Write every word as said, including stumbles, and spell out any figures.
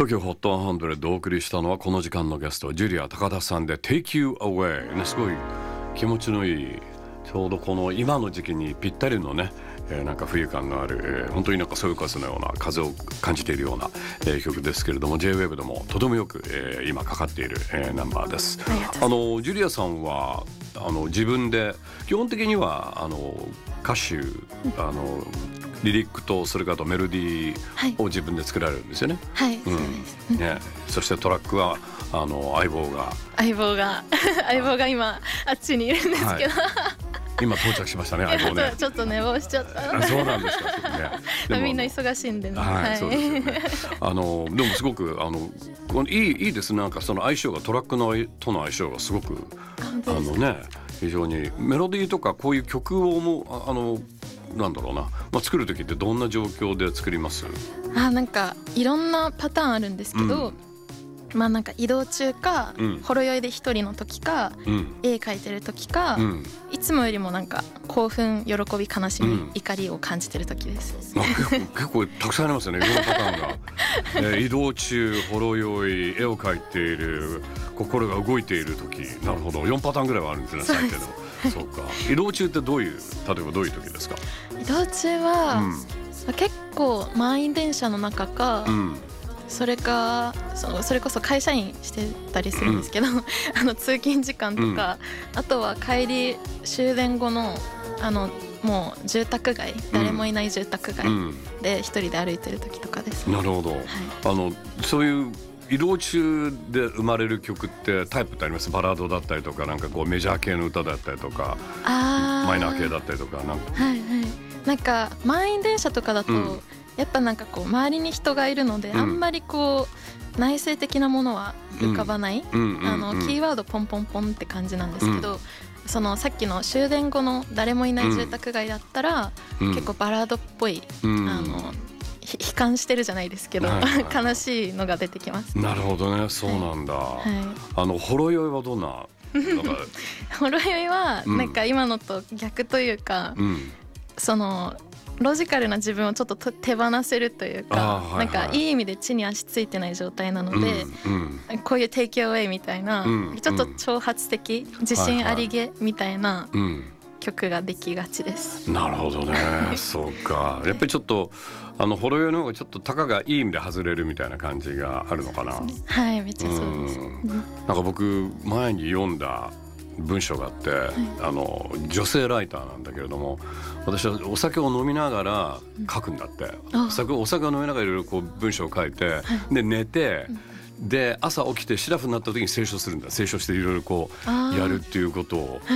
東京ホットハンドレッドをお送りしたのはこの時間のゲストジュリア高田さんで Take You Away、ね、すごい気持ちのいいちょうどこの今の時期にぴったりのね、えー、なんか冬感のある、えー、本当になんかそよ風のような風を感じているような、えー、曲ですけれども J-ウェーブ でもとてもよく、えー、今かかっている、えー、ナンバーです。あのジュリアさんはあの自分で基本的にはあの歌手あのリリックとそれからメロディーを自分で作られるんですよね。 はい、 うん、 そうですね。 ね、そしてトラックはあの相棒が相棒が相棒が今あっちにいるんですけど、はい、 今到着しましたね相棒ね。 ちょっと寝坊しちゃった。 あ、そうなんですか。ね、 でもみんな忙しいんでね。 はい、 はい、 そうですよね。あのでもすごくあのいいいいですね。なんかその相性がトラックのとの相性がすごくあのね非常にメロディーとかこういう曲をもあのなんだろうな、まあ、作る時ってどんな状況で作ります？ あ、なんかいろんなパターンあるんですけど、うん、まあなんか移動中か、うん、ほろ酔いで一人の時か、うん、絵描いてる時か、うん、いつもよりもなんか興奮、喜び、悲しみ、うん、怒りを感じてる時です。 まあ、結構、結構たくさんありますよね、いろんなパターンが、えー、移動中、ほろ酔い、絵を描いている、心が動いている時、なるほど、よんパターンぐらいはあるんですね、最低でも。そうか。移動中ってどういう、例えばどういう時ですか？ 移動中は、うん、結構満員電車の中か、うん、それか そ, それこそ会社員してたりするんですけど、うん、あの通勤時間とか、うん、あとは帰り終電後のあのもう住宅街、誰もいない住宅街で一人で歩いてる時とかです、ね。 なるほど、はい、あのそういう移動中で生まれる曲ってタイプってあります？バラードだったりとか、なんかこうメジャー系の歌だったりとか、 あマイナー系だったりとか、なんか、 はいはい、なんか満員電車とかだと、うん、やっぱなんかこう周りに人がいるので、うん、あんまりこう内省的なものは浮かばない、うん、あの、うん、キーワードポンポンポンって感じなんですけど、うん、そのさっきの終電後の誰もいない住宅街だったら、うん、結構バラードっぽい、うん、あの悲観してるじゃないですけど、はいはい、悲しいのが出てきます。 なるほどね、そうなんだ、はいはい、あのほろ酔いはどんなほろ酔いはなんか今のと逆というか、うん、そのロジカルな自分をちょっと手放せるというか、はいはい、なんかいい意味で地に足ついてない状態なので、うんうん、こういう Take You Away みたいな、うん、ちょっと挑発的、うん、自信ありげみたいな曲ができがちです、 うん、なるほどねそうか、やっぱりちょっとあのほろ酔いの方がちょっとたかがいい意味で外れるみたいな感じがあるのかな。 はい、めっちゃそうです、うん、 なんか僕前に読んだ文章があって、はい、あの女性ライターなんだけれども、私はお酒を飲みながら書くんだって、うん、お酒お酒を飲みながらいろいろこう文章を書いて、はい、で寝て、うん、で朝起きてシラフになった時に清書するんだ。清書していろいろこうやるっていうことを